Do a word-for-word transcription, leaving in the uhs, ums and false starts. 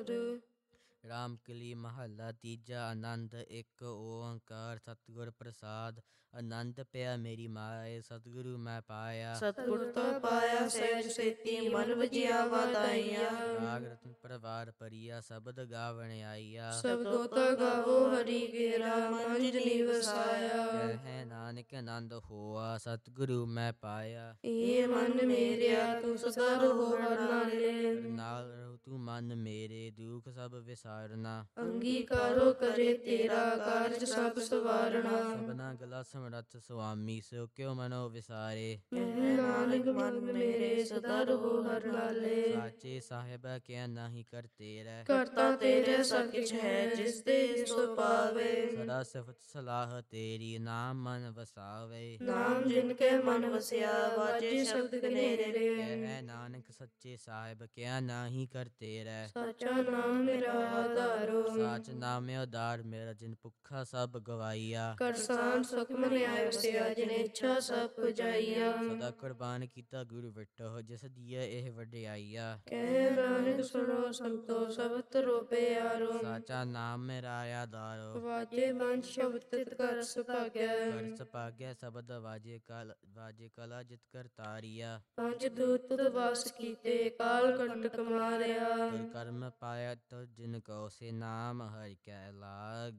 ਰਾਮ ਕਲੀ ਮਹੱਲਾ ਤੀਜਾ। ਆਨੰਦ ਇੱਕ ਓੰਕਾਰ ਸਤਿਗੁਰ ਪ੍ਰਸਾਦ। ਆਨੰਦ ਪਿਆ ਮੇਰੀ ਮਾਏ ਸਤਿਗੁਰੂ ਮੈਂ ਪਾਇਆ। ਸਤਿਗੁਰ ਤੋਂ ਪਾਇਆ ਸਹਿਜ ਸੇਤੀ ਮਨ ਵਜਿਆ ਵਾਧਾਈਆ। ਰਾਗ ਰਤਨ ਪਰਵਾਰ ਪਰੀਆ ਸਬਦ ਗਾਵਣ ਆਈਆ। ਸਬਦੋ ਤਾ ਗਾਵੋ ਹਰੀ ਕੇਰਾ ਮਨ ਜਨੀ ਵਸਾਇਆ। ਕਹਿ ਨਾਨਕ ਆਨੰਦ ਹੋਆ ਸਤਿਗੁਰੂ ਮੈਂ ਪਾਇਆ। ਇਹ ਮਨ ਮੇਰਿਆ ਤੂੰ ਸਦਾ ਰਹੋ ਹਰ ਨਾਲੇ। ਨਾਲ ਰਹੋ ਤੂੰ ਮਨ ਮੇਰੇ ਦੁਖ ਸਭ ਵਿਸਾਰਨਾ। ਅੰਗੀਕਾਰੋ ਕਰੇ ਤੇਰਾ ਕਾਰਜ ਸਭ ਸਵਾਰਣਾ। ਸਭਨਾ ਗਲਾ ਸਮਰੱਥ ਸੁਆਮੀ ਸੋ ਕਿਉ ਮਨੋ ਵਿਸਾਰੇ। ਕਹਿ ਨਾਨਕ ਮਨ ਮੇਰੇ ਸਦਾ ਰਹੋ ਹਰ ਨਾਲੇ। ਸਾਚੇ ਸਾਹਿਬ ਕਿਆ ਨਾਹੀ ਕਰ ਤੇਰਾ। ਕਰਤਾ ਤੇਰੇ ਸਭ ਕਿਛ ਹੈ ਜਿਸ ਦੇ ਸੋ ਪਾਵੇ। ਸਦਾ ਸਿਫਤ ਸਲਾਹ ਤੇਰੀ ਨਾਮ ਮਨ ਵਸਾਵੇ। ਨਾਮ ਜਿਨ ਕੇ ਮਨ ਵਸਿਆ ਵਾਜੇ ਸ਼ਬਦ ਕਨੇਰੇ। ਕਹਿ ਨਾਨਕ ਸੱਚੇ ਸਾਹਿਬ ਕਿਆ ਨਾਹੀ ਕਰ ਤੇਰਾ। ਸਾਚਾ ਨਾਮ ਮੇਰਾ ਆਧਾਰੋ। ਸਾਚ ਨਾਮ ਉਦਾਰ ਮੇਰਾ ਜਿਨ ਭੁੱਖਾ ਸਭ ਗਵਾਈਆ। ਕਰਸਾਨ ਸੁਖ ਮਨ ਆਇ ਵਸਿਆ ਜਿਨ ਇੱਛਾ ਸਭ ਪੁਜਾਈਆ। ਸਦਾ ਕੁਰਬਾਨ ਕੀਤਾ ਗੁਰ ਵਿਟੋ ਜਿਸ ਦੀਏ ਇਹ ਵਡਿਆਈਆ। ਕਹਿ ਨਾਨਕ ਸੁਣੋ ਸੰਤੋ ਸਭ ਤਰੋ ਪਿਆਰੋ। ਸਾਚਾ ਨਾਮ ਮੇਰਾ ਆਧਾਰੋ। ਵਾਜੇ ਮਨ ਸ਼ਬਦ ਤਿਤ ਕਰ ਸੁਭਾਗੈ। ਕਰ ਸੁਭਾਗੈ ਸਬਦ ਵਾਜੇ ਕਲ ਵਾਜੇ ਕਲਾ ਜਿਤ ਕਰ ਤਾਰੀਆ। ਪੰਜ ਦੂਤ ਤੁਧ ਵਾਸ ਕੀਤੇ ਕਾਲ ਕੰਟਕ ਮਾਰਿਆ। ਗੁਰ ਕਰਮ ਪਾਇਆ ਤੁ ਜਿਨ ਕੋ ਸੇ ਨਾਮ ਹਰਿ ਕੈ ਲਾਗ।